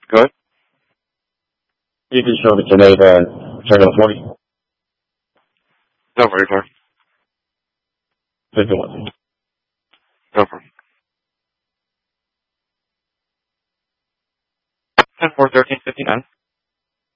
Go ahead. You can show the Geneva and check on the 40. No, very clear. 51. Go for it. 10-4-13-59.